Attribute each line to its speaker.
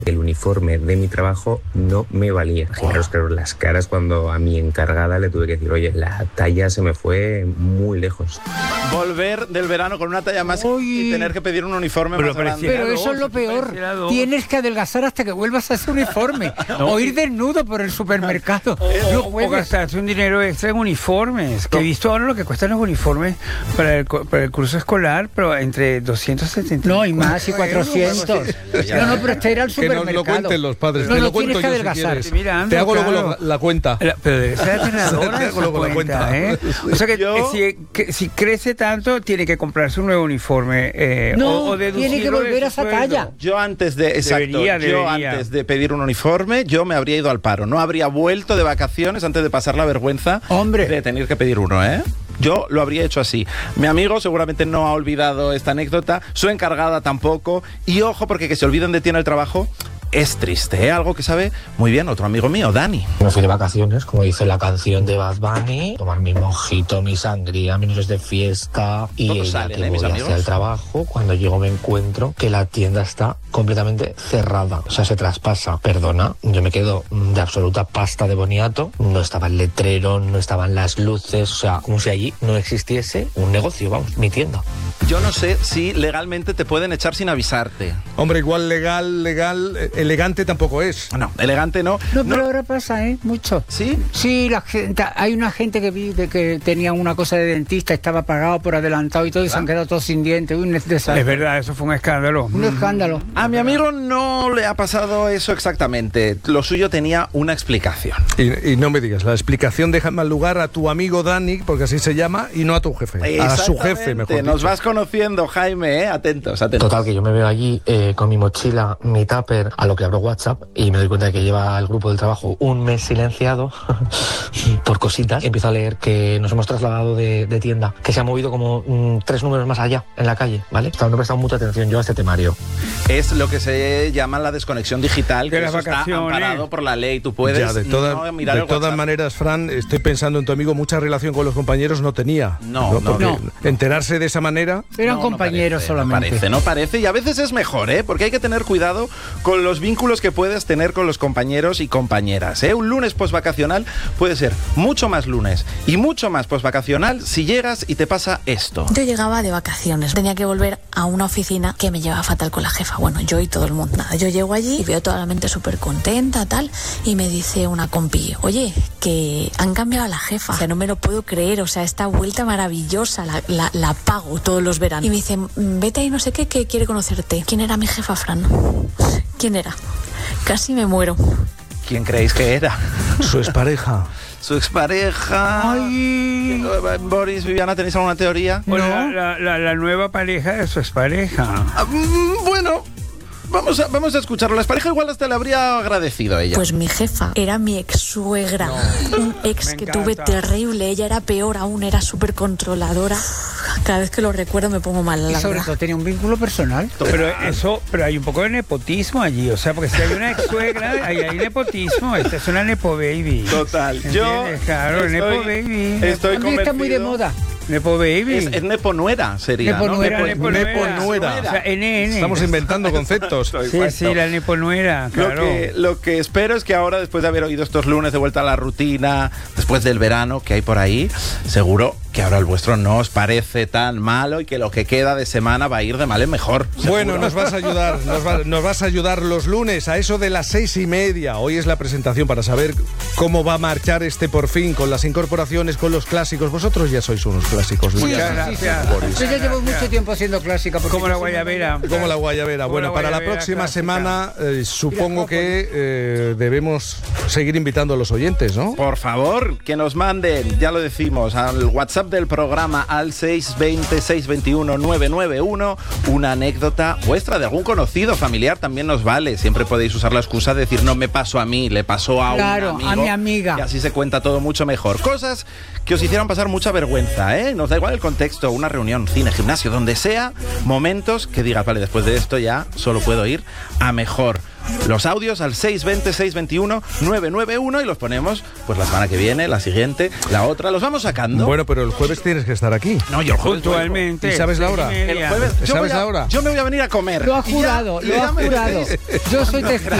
Speaker 1: El uniforme de mi trabajo no me valía. Imaginaros, claro, las caras cuando a mi encargada le tuve que decir, oye, la talla se me fue muy lejos.
Speaker 2: Volver del verano con una talla más y tener que pedir un uniforme más grande.
Speaker 3: Pero eso es lo peor. Tienes que adelgazar hasta que vuelvas a ese uniforme. O ir desnudo por el supermercado.
Speaker 4: O gastarse un dinero extra en uniformes. Que he visto ahora lo que cuestan los uniformes para el curso escolar, pero entre 270.
Speaker 3: No, y más, y 400. No, pero este era el supermercado.
Speaker 5: Que nos lo cuenten los padres.
Speaker 3: No,
Speaker 5: te lo
Speaker 3: no
Speaker 5: cuento
Speaker 3: tienes que
Speaker 5: yo
Speaker 3: adelgazar.
Speaker 5: si quieres. Te hago luego la cuenta.
Speaker 4: Pero debe ser aterradora
Speaker 5: Te hago luego la cuenta.
Speaker 4: O sea que si crece tanto, tiene que comprarse un nuevo uniforme.
Speaker 3: No, tiene que volver a esa talla.
Speaker 2: Yo antes de pedir un uniforme, yo me habría ido al paro. No habría vuelto de vacaciones antes de pasar la vergüenza de tener que pedir uno, ¿eh? Yo lo habría hecho así. Mi amigo seguramente no ha olvidado esta anécdota, su encargada tampoco. Y ojo, porque que se olviden de ti en el trabajo es triste, ¿eh? Algo que sabe muy bien otro amigo mío, Dani.
Speaker 6: Me fui de vacaciones, como dice la canción de Bad Bunny, tomar mi mojito, mi sangría, mis noches de fiesta. Y ya que voy hacia el trabajo, cuando llego me encuentro que la tienda está completamente cerrada. O sea, se traspasa. Perdona, yo me quedo de absoluta pasta de boniato. No estaba el letrero, no estaban las luces. O sea, como si allí no existiese un negocio, vamos, mi tienda.
Speaker 2: Yo no sé si legalmente te pueden echar sin avisarte.
Speaker 5: Hombre, igual legal, elegante tampoco es.
Speaker 2: No, elegante no.
Speaker 3: No, pero ahora pasa, mucho.
Speaker 2: ¿Sí?
Speaker 3: Sí, hay una gente que vi de que tenía una cosa de dentista, estaba pagado por adelantado y todo, y se han quedado todos sin dientes.
Speaker 4: Es verdad, eso fue un escándalo.
Speaker 3: Un escándalo.
Speaker 2: A mi amigo no le ha pasado eso exactamente. Lo suyo tenía una explicación.
Speaker 5: Y no me digas, la explicación deja en mal lugar a tu amigo Dani, porque así se llama, y no a tu jefe. A su jefe, mejor dicho.
Speaker 2: Nos vas conociendo, Jaime, Atentos.
Speaker 6: Total, que yo me veo allí con mi mochila, mi tupper, a lo que abro WhatsApp y me doy cuenta de que lleva el grupo del trabajo un mes silenciado por cositas. Empiezo a leer que nos hemos trasladado de tienda, que se ha movido como 3 números más allá, en la calle, ¿vale? No he prestado mucha atención yo a este temario.
Speaker 2: Es lo que se llama la desconexión digital, que
Speaker 4: eso
Speaker 2: está amparado por la ley. Tú puedes
Speaker 5: ya, de todas maneras, Fran, estoy pensando en tu amigo, mucha relación con los compañeros no tenía.
Speaker 2: No.
Speaker 5: Enterarse de esa manera...
Speaker 3: Eran compañeros solamente.
Speaker 2: No parece, y a veces es mejor, porque hay que tener cuidado con los vínculos que puedes tener con los compañeros y compañeras. Un lunes posvacacional puede ser mucho más lunes y mucho más posvacacional si llegas y te pasa esto.
Speaker 7: Yo llegaba de vacaciones, tenía que volver a una oficina que me llevaba fatal con la jefa. Bueno, yo y todo el mundo. Nada, yo llego allí y veo toda la mente súper contenta, tal, y me dice una compi, oye, que han cambiado a la jefa. O sea, no me lo puedo creer, o sea, esta vuelta maravillosa, la pago todos los veranos. Y me dice, vete ahí no sé qué, que quiere conocerte. ¿Quién era mi jefa, Fran? ¿Quién era? Casi me muero.
Speaker 2: ¿Quién creéis que era?
Speaker 5: Su expareja.
Speaker 2: Su expareja.
Speaker 3: Ay.
Speaker 2: Boris, Viviana, ¿tenéis alguna teoría?
Speaker 4: Bueno, la nueva pareja de su expareja.
Speaker 2: Bueno, vamos a escucharlo. La expareja igual hasta le habría agradecido a ella.
Speaker 7: Pues mi jefa era mi ex suegra. Un ex que tuve terrible. Ella era peor aún, era súper controladora. Cada vez que lo recuerdo me pongo mal,
Speaker 3: y sobre todo tenía un vínculo personal.
Speaker 4: Pero hay un poco de nepotismo allí, o sea, porque si hay una ex suegra, hay nepotismo. Esta es una nepo baby.
Speaker 2: Total.
Speaker 4: Claro, nepo baby.
Speaker 2: Estoy convencido.
Speaker 3: Está muy de moda.
Speaker 4: Nepo baby.
Speaker 2: Es nepo nuera, sería.
Speaker 3: Nepo nuera.
Speaker 4: O sea, NN.
Speaker 5: Estamos inventando conceptos.
Speaker 4: Sí, la nepo nuera, claro.
Speaker 2: Lo que espero es que ahora, después de haber oído estos lunes de vuelta a la rutina, después del verano que hay por ahí, seguro que ahora el vuestro no os parece tan malo y que lo que queda de semana va a ir de mal en mejor. ¿Seguro?
Speaker 5: Bueno, nos vas a ayudar, nos vas a ayudar los lunes a eso de las 6:30. Hoy es la presentación para saber cómo va a marchar este por fin, con las incorporaciones, con los clásicos. Vosotros ya sois unos clásicos.
Speaker 4: Muchas gracias.
Speaker 3: Yo ya llevo mucho tiempo siendo clásica.
Speaker 4: Como la guayabera.
Speaker 5: Como la guayabera. Bueno, para la próxima semana supongo que debemos seguir invitando a los oyentes, ¿no?
Speaker 2: Por favor, que nos manden, ya lo decimos, al WhatsApp del programa, al 620-621-991, una anécdota vuestra de algún conocido, familiar, también nos vale. Siempre podéis usar la excusa de decir, no me pasó a mí, le pasó a un amigo.
Speaker 3: A mi amiga.
Speaker 2: Y así se cuenta todo mucho mejor. Cosas que os hicieran pasar mucha vergüenza, ¿eh? Nos da igual el contexto, una reunión, cine, gimnasio, donde sea, momentos que digas, vale, después de esto ya solo puedo ir a mejor. los audios al 620-621-991 y los ponemos pues la semana que viene, la siguiente, la otra. Los vamos sacando.
Speaker 5: Bueno, pero el jueves tienes que estar aquí.
Speaker 2: No, yo el jueves
Speaker 4: puntualmente.
Speaker 5: ¿Y sabes la hora?
Speaker 2: El jueves,
Speaker 5: ¿Sabes la hora?
Speaker 2: Yo me voy a venir a comer.
Speaker 3: Lo ha jurado, lo ha jurado. Yo soy testigo.